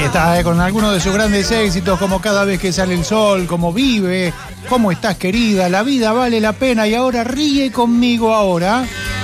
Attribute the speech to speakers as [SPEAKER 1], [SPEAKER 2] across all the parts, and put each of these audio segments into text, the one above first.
[SPEAKER 1] está, con algunos de sus grandes éxitos, como Cada vez que sale el sol, como Vive, ¿Cómo estás, querida? La vida vale la pena y ahora ríe conmigo ahora.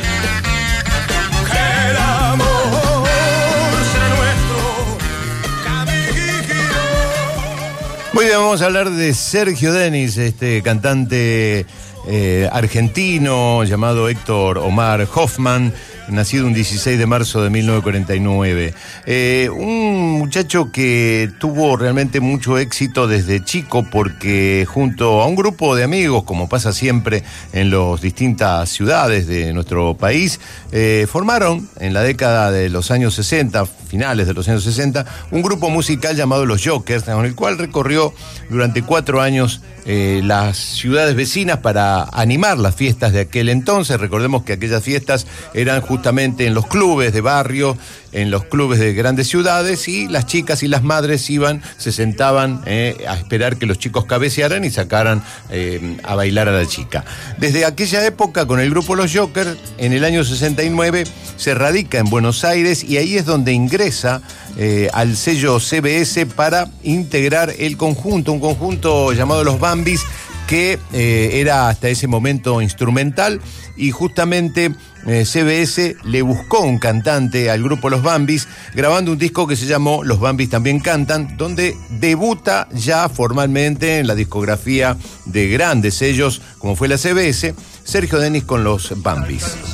[SPEAKER 2] Muy bien, vamos a hablar de Sergio Denis, este cantante argentino llamado Héctor Omar Hoffman, nacido un 16 de marzo de 1949. Un muchacho que tuvo realmente mucho éxito desde chico porque junto a un grupo de amigos, como pasa siempre en las distintas ciudades de nuestro país, formaron en la década de los años 60, finales de los años 60, un grupo musical llamado Los Jokers, con el cual recorrió durante 4 años las ciudades vecinas para animar las fiestas de aquel entonces. Recordemos que aquellas fiestas eran justamente en los clubes de barrio, en los clubes de grandes ciudades, y las chicas y las madres se sentaban a esperar que los chicos cabecearan y sacaran a bailar a la chica. Desde aquella época, con el grupo Los Jokers, en el año 69, se radica en Buenos Aires y ahí es donde ingresa al sello CBS para integrar el conjunto, un conjunto llamado Los Bambis, que era hasta ese momento instrumental, y justamente CBS le buscó un cantante al grupo Los Bambis, grabando un disco que se llamó Los Bambis también cantan, donde debuta ya formalmente en la discografía de grandes sellos como fue la CBS, Sergio Denis con Los Bambis.